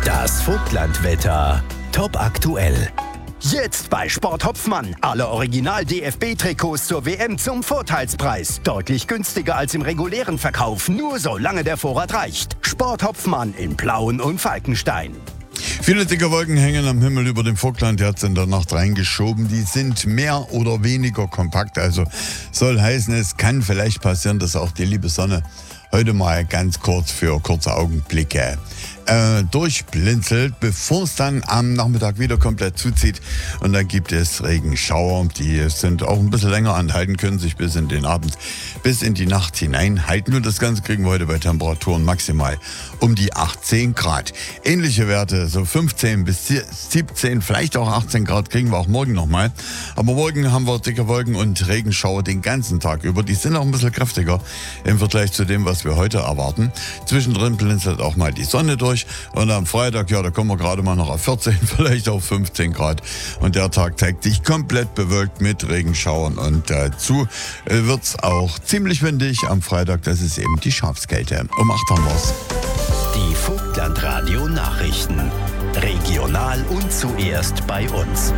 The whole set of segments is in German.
Das Vogtlandwetter. Top aktuell. Jetzt bei Sport Hopfmann. Alle Original-DFB-Trikots zur WM zum Vorteilspreis. Deutlich günstiger als im regulären Verkauf. Nur solange der Vorrat reicht. Sport Hopfmann in Plauen und Falkenstein. Viele dicke Wolken hängen am Himmel über dem Vogtland jetzt in der Nacht reingeschoben. Die sind mehr oder weniger kompakt. Also soll heißen, es kann vielleicht passieren, dass auch die liebe Sonne heute mal ganz kurz für kurze Augenblicke durchblinzelt, bevor es dann am Nachmittag wieder komplett zuzieht. Und dann gibt es Regenschauer, die sind auch ein bisschen länger anhalten, können sich bis in den Abend, bis in die Nacht hinein halten. Und das Ganze kriegen wir heute bei Temperaturen maximal um die 18 Grad. Ähnliche Werte, so 15 bis 17, vielleicht auch 18 Grad kriegen wir auch morgen nochmal. Aber morgen haben wir dicke Wolken und Regenschauer den ganzen Tag über. Die sind auch ein bisschen kräftiger im Vergleich zu dem, was wir heute erwarten. Zwischendrin blinzelt auch mal die Sonne durch. Und am Freitag, ja, da kommen wir gerade mal noch auf 14, vielleicht auf 15 Grad. Und der Tag zeigt sich komplett bewölkt mit Regenschauern. Und dazu wird's auch ziemlich windig am Freitag. Das ist eben die Schafskälte. Um 8 haben wir's. Die Vogtland-Radio-Nachrichten. Regional und zuerst bei uns.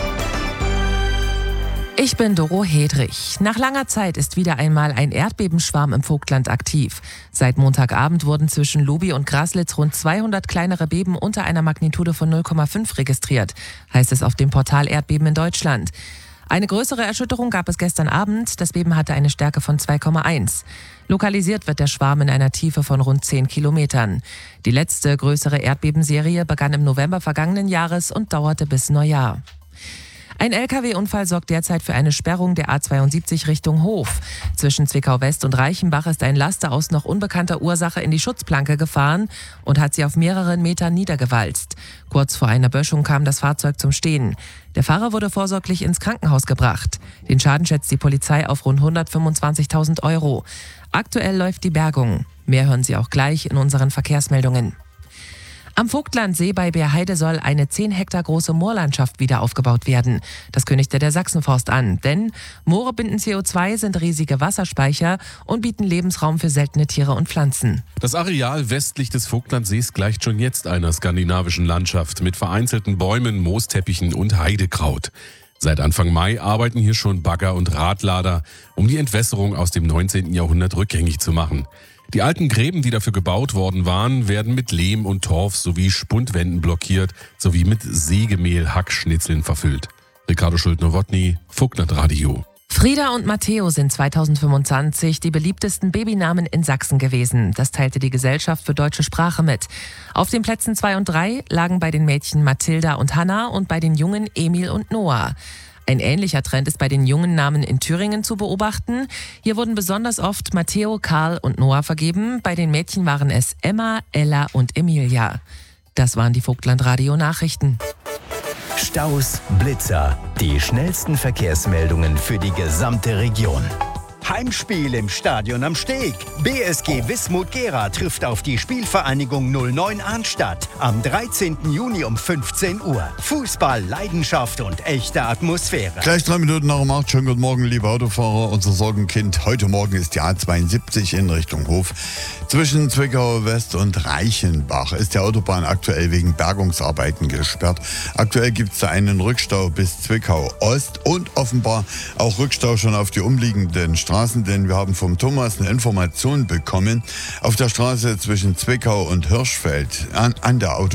Ich bin Doro Hedrich. Nach langer Zeit ist wieder einmal ein Erdbebenschwarm im Vogtland aktiv. Seit Montagabend wurden zwischen Luby und Graslitz rund 200 kleinere Beben unter einer Magnitude von 0,5 registriert, heißt es auf dem Portal Erdbeben in Deutschland. Eine größere Erschütterung gab es gestern Abend. Das Beben hatte eine Stärke von 2,1. Lokalisiert wird der Schwarm in einer Tiefe von rund 10 Kilometern. Die letzte größere Erdbebenserie begann im November vergangenen Jahres und dauerte bis Neujahr. Ein Lkw-Unfall sorgt derzeit für eine Sperrung der A72 Richtung Hof. Zwischen Zwickau-West und Reichenbach ist ein Laster aus noch unbekannter Ursache in die Schutzplanke gefahren und hat sie auf mehreren Metern niedergewalzt. Kurz vor einer Böschung kam das Fahrzeug zum Stehen. Der Fahrer wurde vorsorglich ins Krankenhaus gebracht. Den Schaden schätzt die Polizei auf rund 125.000 €. Aktuell läuft die Bergung. Mehr hören Sie auch gleich in unseren Verkehrsmeldungen. Am Vogtlandsee bei Beerheide soll eine 10 Hektar große Moorlandschaft wieder aufgebaut werden. Das kündigte der Sachsenforst an, denn Moore binden CO2, sind riesige Wasserspeicher und bieten Lebensraum für seltene Tiere und Pflanzen. Das Areal westlich des Vogtlandsees gleicht schon jetzt einer skandinavischen Landschaft mit vereinzelten Bäumen, Moosteppichen und Heidekraut. Seit Anfang Mai arbeiten hier schon Bagger und Radlader, um die Entwässerung aus dem 19. Jahrhundert rückgängig zu machen. Die alten Gräben, die dafür gebaut worden waren, werden mit Lehm und Torf sowie Spundwänden blockiert, sowie mit Sägemehl-Hackschnitzeln verfüllt. Ricardo Schuldner-Wotny, Vogtland Radio. Frieda und Matteo sind 2025 die beliebtesten Babynamen in Sachsen gewesen. Das teilte die Gesellschaft für deutsche Sprache mit. Auf den Plätzen 2 und 3 lagen bei den Mädchen Mathilda und Hanna und bei den Jungen Emil und Noah. Ein ähnlicher Trend ist bei den jungen Namen in Thüringen zu beobachten. Hier wurden besonders oft Matteo, Karl und Noah vergeben. Bei den Mädchen waren es Emma, Ella und Emilia. Das waren die Vogtland-Radio-Nachrichten. Staus, Blitzer. Die schnellsten Verkehrsmeldungen für die gesamte Region. Heimspiel im Stadion am Steg. BSG Wismut Gera trifft auf die Spielvereinigung 09 Arnstadt am 13. Juni um 15 Uhr. Fußball, Leidenschaft und echte Atmosphäre. Gleich 3 Minuten nach um 8. Schönen guten Morgen, liebe Autofahrer. Unser Sorgenkind heute Morgen ist die A72 in Richtung Hof. Zwischen Zwickau-West und Reichenbach ist die Autobahn aktuell wegen Bergungsarbeiten gesperrt. Aktuell gibt es da einen Rückstau bis Zwickau-Ost und offenbar auch Rückstau schon auf die umliegenden Straßen, denn wir haben vom Thomas eine Information bekommen. Auf der Straße zwischen Zwickau und Hirschfeld an der